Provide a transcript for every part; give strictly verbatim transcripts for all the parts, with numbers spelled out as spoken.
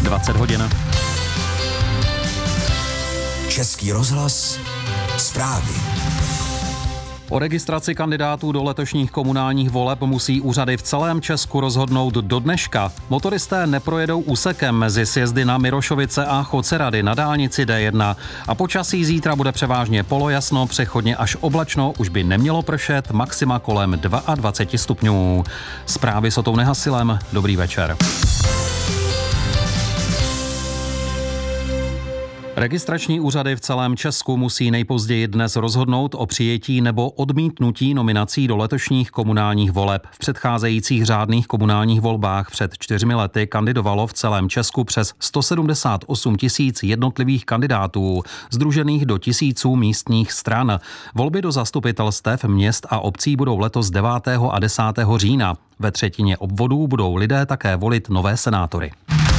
dvacet hodin. Český rozhlas, zprávy. O registraci kandidátů do letošních komunálních voleb musí úřady v celém Česku rozhodnout do dneška. Motoristé neprojedou úsekem mezi sjezdy na Mirošovice a Chocerady na dálnici D jedna. A počasí zítra bude převážně polojasno, přechodně až oblačno, už by nemělo pršet, maxima kolem dvacet dva stupňů. Zprávy s Otou Nehasilem, dobrý večer. Registrační úřady v celém Česku musí nejpozději dnes rozhodnout o přijetí nebo odmítnutí nominací do letošních komunálních voleb. V předcházejících řádných komunálních volbách před čtyřmi lety kandidovalo v celém Česku přes sto sedmdesát osm tisíc jednotlivých kandidátů, sdružených do tisíců místních stran. Volby do zastupitelstev měst a obcí budou letos devátého a desátého října. Ve třetině obvodů budou lidé také volit nové senátory.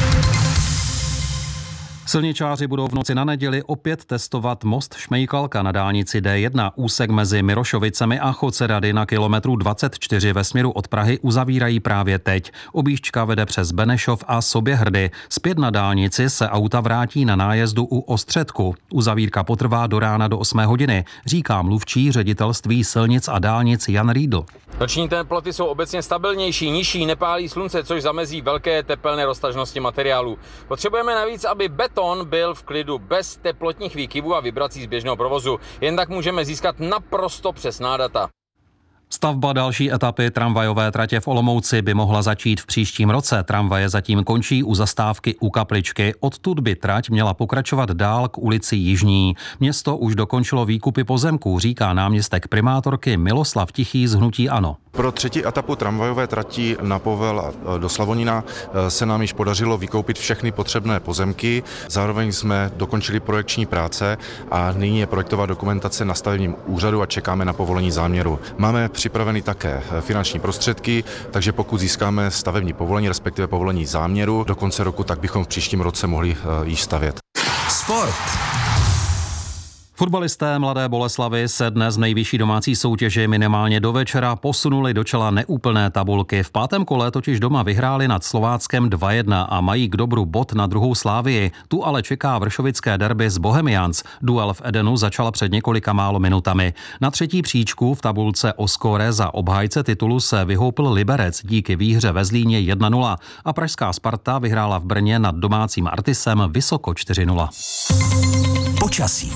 Silničáři budou v noci na neděli opět testovat most Šmejkalka na dálnici D jedna. Úsek mezi Mirošovicemi a Chocerady na kilometru dvacet čtyři ve směru od Prahy uzavírají právě teď. Objížďka vede přes Benešov a Soběhrdy. Zpět na dálnici se auta vrátí na nájezdu u Ostředku. Uzavírka potrvá do rána do osmé hodiny, říká mluvčí ředitelství silnic a dálnic Jan Riedl. Noční teploty jsou obecně stabilnější, nižší, nepálí slunce, což zamezí velké tepelné roztažnosti materiálu. Potřebujeme navíc, aby beton byl v klidu bez teplotních výkyvů a vibrací z běžného provozu. Jen tak můžeme získat naprosto přesná data. Stavba další etapy tramvajové tratě v Olomouci by mohla začít v příštím roce. Tramvaje zatím končí u zastávky u Kapličky. Odtud by trať měla pokračovat dál k ulici Jižní. Město už dokončilo výkupy pozemků, říká náměstek primátorky Miloslav Tichý z hnutí ANO. Pro třetí etapu tramvajové trati na Povel do Slavonína se nám již podařilo vykoupit všechny potřebné pozemky. Zároveň jsme dokončili projekční práce a nyní je projektová dokumentace na stavebním úřadu a čekáme na povolení záměru. Máme připraveny také finanční prostředky, takže pokud získáme stavební povolení, respektive povolení záměru do konce roku, tak bychom v příštím roce mohli již stavět. Sport. Fotbalisté Mladé Boleslavi se dnes v nejvyšší domácí soutěži minimálně do večera posunuli do čela neúplné tabulky. V pátém kole totiž doma vyhráli nad Slováckem dva jedna a mají k dobru bod na druhou Slávii. Tu ale čeká vršovické derby z Bohemians. Duel v Edenu začal před několika málo minutami. Na třetí příčku v tabulce o skóre za obhájce titulu se vyhoupil Liberec díky výhře ve Zlíně jedna nula a pražská Sparta vyhrála v Brně nad domácím Artisem vysoko čtyři nula. Počasí.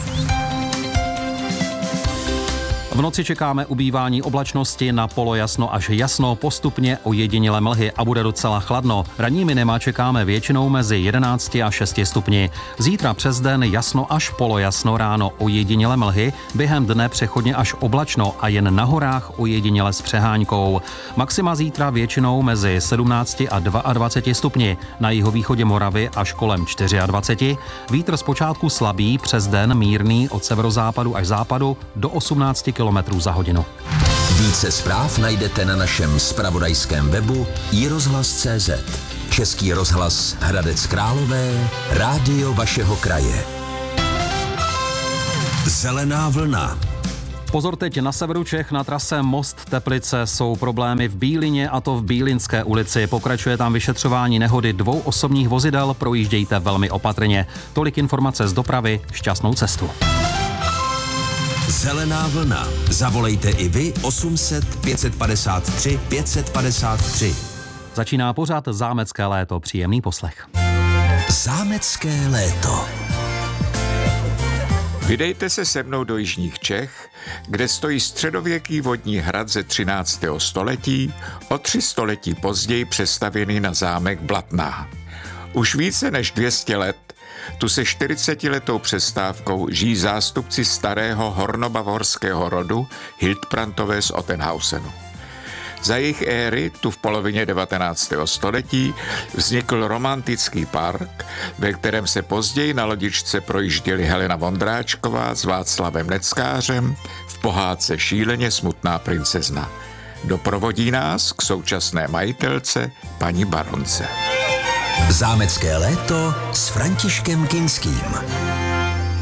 V noci čekáme ubývání oblačnosti, na polojasno až jasno, postupně ojedinělé mlhy a bude docela chladno. Ranní minima čekáme většinou mezi jedenácti a šesti stupni. Zítra přes den jasno až polojasno, ráno ojedinělé mlhy, během dne přechodně až oblačno a jen na horách ojediněle s přehánkou. Maxima zítra většinou mezi sedmnácti a dvaceti dvěma stupni, na jihovýchodě Moravy až kolem dvaceti čtyř. Vítr zpočátku slabý, přes den mírný od severozápadu až západu do osmnácti kilometrů za hodinu. Více zpráv najdete na našem zpravodajském webu i rozhlas tečka cé zet. Český rozhlas Hradec Králové, rádio vašeho kraje. Zelená vlna. Pozor teď na severu Čech, na trase Most Teplice jsou problémy v Bílině, a to v Bílinské ulici. Pokračuje tam vyšetřování nehody dvou osobních vozidel, projíždějte velmi opatrně. Tolik informace z dopravy, šťastnou cestu. Zelená vlna. Zavolejte i vy osm set pět padesát tři pět set padesát tři. Začíná pořad Zámecké léto, příjemný poslech. Zámecké léto. Vydejte se se mnou do jižních Čech, kde stojí středověký vodní hrad ze třináctého století, o tři století později přestavěný na zámek Blatná. Už více než dvě stě let tu se čtyřicetiletou přestávkou žijí zástupci starého hornobavorského rodu Hildbrandové z Ottenhausenu. Za jejich éry tu v polovině devatenáctého století vznikl romantický park, ve kterém se později na lodičce projížděli Helena Vondráčková s Václavem Neckářem v pohádce Šíleně smutná princezna. Doprovodí nás k současné majitelce paní baronce. Zámecké léto s Františkem Kinským.